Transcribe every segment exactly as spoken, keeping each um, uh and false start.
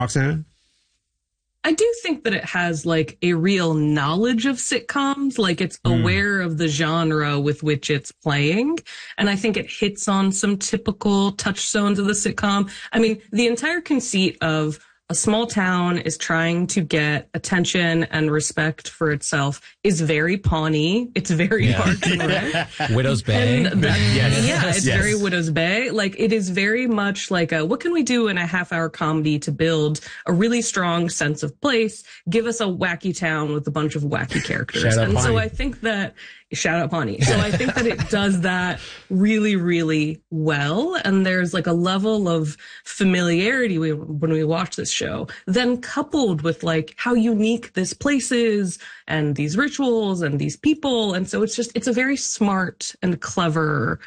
Roxana? I do think that it has like a real knowledge of sitcoms, like it's Mm. aware of the genre with which it's playing. And I think it hits on some typical touchstones of the sitcom. I mean, the entire conceit of a small town is trying to get attention and respect for itself is very Pawnee. It's very Yeah. Parks and Rec. Widow's Bay. And that, Yes. yeah, it's Yes. very Widow's Bay. Like, it is very much like a, what can we do in a half hour comedy to build a really strong sense of place? Give us a wacky town with a bunch of wacky characters. Shout out and so Pawnee. I think that, shout out Pawnee. So I think that it does that really, really well. And there's like a level of familiarity we, when we watch this show, then coupled with like how unique this place is and these rituals and these people. And so it's just, it's a very smart and clever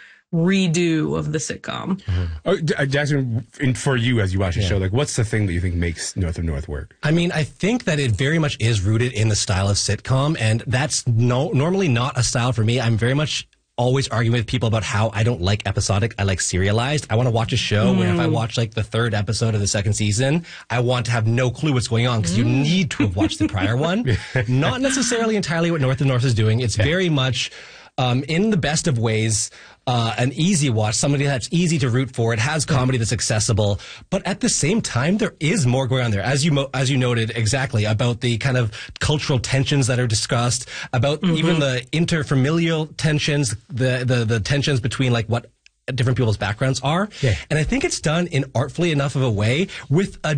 redo of the sitcom. Oh, D- uh, Jackson, in, for you as you watch the show, like, what's the thing that you think makes North of North work? I mean, I think that it very much is rooted in the style of sitcom, and that's no normally not a style for me. I'm very much always arguing with people about how I don't like episodic. I like serialized. I want to watch a show Mm. where if I watch like the third episode of the second season, I want to have no clue what's going on because mm. you need to have watched the prior one. Not necessarily entirely what North of North is doing. It's yeah. very much um, in the best of ways, uh, an easy watch, somebody that's easy to root for. It has comedy that's accessible, but at the same time, there is more going on there. As you mo- as you noted exactly about the kind of cultural tensions that are discussed, about mm-hmm. even the interfamilial tensions, the, the, the tensions between like what different people's backgrounds are. Yeah. And I think it's done in artfully enough of a way with a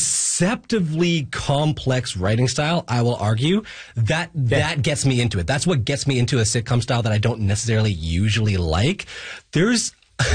deceptively complex writing style, I will argue, that yeah. that gets me into it. That's what gets me into a sitcom style that I don't necessarily usually like. There's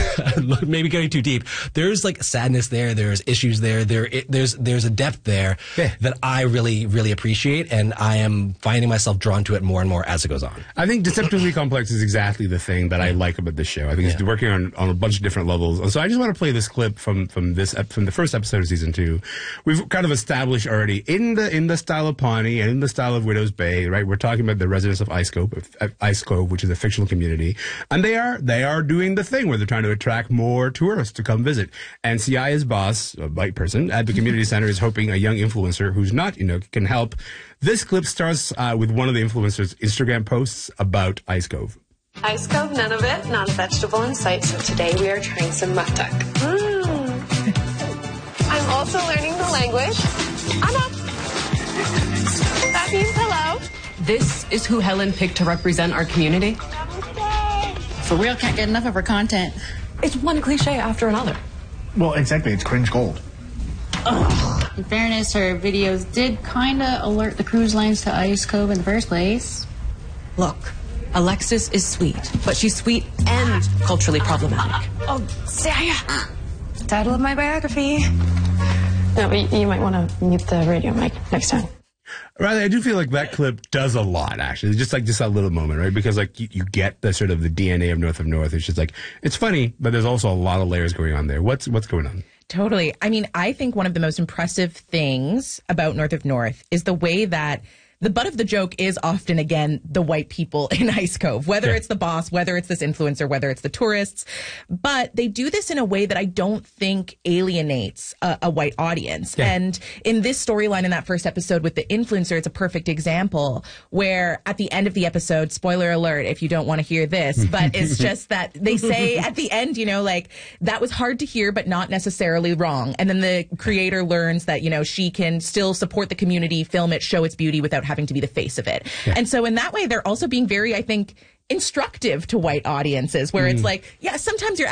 maybe getting too deep. There's like sadness there. There's issues there. There, it, there's there's a depth there yeah. that I really really appreciate, and I am finding myself drawn to it more and more as it goes on. I think deceptively complex is exactly the thing that I like about this show. I think yeah. it's working on, on a bunch of different levels. And so I just want to play this clip from from this from the first episode of season two. We've kind of established already in the in the style of Pawnee and in the style of Widow's Bay, right? We're talking about the residents of Ice Cove, Ice Cove, which is a fictional community, and they are they are doing the thing where they're trying to attract more tourists to come visit. And Siaya's boss, a white person at the community center, is hoping a young influencer who's not, you know, can help. This clip starts uh, with one of the influencers' Instagram posts about Ice Cove. Ice Cove, none of it, not a vegetable in sight. So today we are trying some muktuk. Mm. I'm also learning the language. Anna. That means hello. This is who Helen picked to represent our community. For real, can't get enough of her content. It's one cliche after another. Well, exactly. It's cringe gold. Ugh. In fairness, her videos did kind of alert the cruise lines to Ice Cove in the first place. Look, Alexis is sweet, but she's sweet and culturally problematic. Oh, Siaya. Title of my biography. No, but you might want to mute the radio mic next time. Riley, I do feel like that clip does a lot, actually. Just like just that little moment, right? Because like you, you get the sort of the D N A of North of North. It's just like, it's funny, but there's also a lot of layers going on there. What's what's going on? Totally. I mean, I think one of the most impressive things about North of North is the way that the butt of the joke is often, again, the white people in Ice Cove, whether yeah. it's the boss, whether it's this influencer, whether it's the tourists. But they do this in a way that I don't think alienates a, a white audience. Yeah. And in this storyline in that first episode with the influencer, it's a perfect example where at the end of the episode, spoiler alert if you don't want to hear this, but it's just that they say at the end, you know, like, that was hard to hear, but not necessarily wrong. And then the creator learns that, you know, she can still support the community, film it, show its beauty without having to be the face of it. Yeah. And so in that way, they're also being very, I think, instructive to white audiences where mm. it's like, yeah, sometimes you're